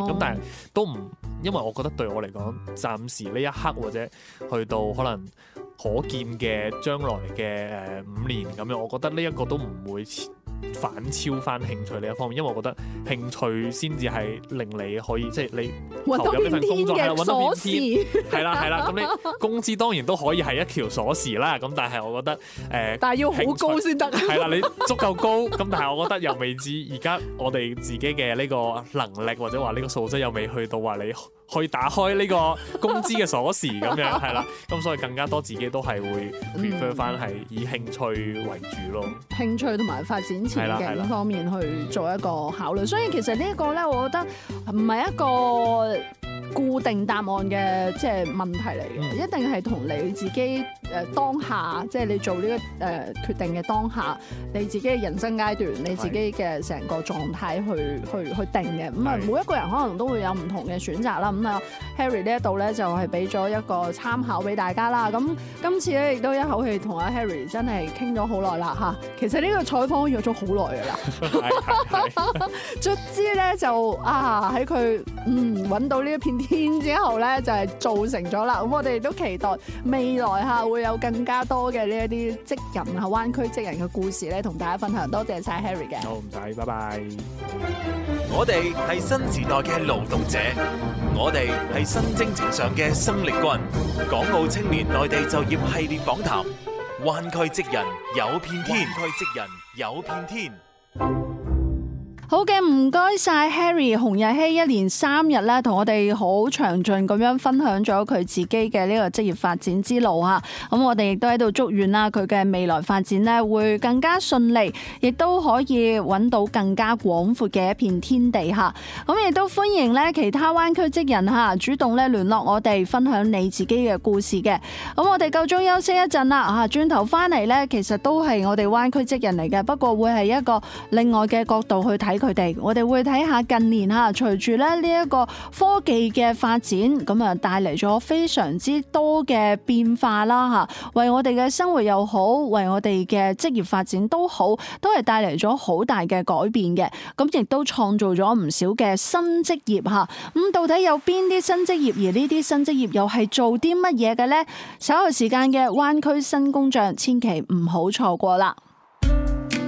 咁但係都唔，因為我覺得對我嚟講，暫時呢一刻或者去到可能可見嘅將來嘅5年咁樣，我覺得呢一個都唔會反超翻興趣呢一方面，因為我覺得興趣先至係令你可以即係你投入呢份工作係啦，揾到片天係啦，咁你工資當然都可以係一條鎖匙啦。咁但係我覺得但係要好高先得。 係啦，你足夠高，咁但係我覺得又未至而家我哋自己嘅呢個能力或者話呢個素質又未去到話你可以打開呢個工資嘅鎖匙咁樣係啦。咁所以更加多自己都係會 prefer 翻係以興趣為主咯。 興趣同埋發展前景方面去做一個考慮，所以其實呢一個咧，我覺得唔係一個固定答案嘅即係問題嚟嘅，一定係同你自己當下，即係你做呢個決定嘅當下，你自己嘅人生階段，你自己嘅成個狀態去定嘅。咁啊，每一個人可能都會有唔同嘅選擇啦。咁啊，Harry 呢一度咧就係俾咗一個參考俾大家啦。咁今次咧亦都一口氣同阿 Harry 真係傾咗好耐啦嚇。其實呢個採訪約咗好耐㗎啦，卒之咧就喺佢揾到呢一片天之後咧，就係做成咗啦。咁我哋都期待未來會有更加多嘅呢一啲職人灣區職人嘅故事咧，同大家分享。多謝晒 Harry 嘅。 好，唔使，拜拜。 我哋係新時代嘅勞動者，我哋係新征程上嘅生力軍。港澳青年內地就業系列訪談，灣區職人有片天，灣區職人有片天。 好嘅，唔該晒 Harry 洪日希，一連3日咧，同我哋好詳盡咁樣分享咗佢自己嘅呢個職業發展之路吓。咁我哋亦都喺度祝願啦，佢嘅未來發展咧會更加順利，亦都可以揾到更加廣闊嘅一片天地吓。咁亦都歡迎咧其他灣區職人吓，主動咧聯絡我哋，分享你自己嘅故事嘅。咁我哋夠鐘休息一陣啦吓，轉頭翻嚟咧，其實都係我哋灣區職人嚟嘅，不過會係一個另外嘅角度去睇佢哋。我哋會睇下近年吓，隨住咧呢一個科技嘅發展，咁啊帶嚟咗非常之多嘅變化啦吓，為我哋嘅生活又好，為我哋嘅職業發展都好，都係帶嚟咗好大嘅改變嘅。咁亦都創造咗唔少嘅新職業吓。咁到底有邊啲新職業，而呢啲新職業又係做啲乜嘢嘅呢？稍後時間嘅灣區新工匠，千祈唔好錯過啦。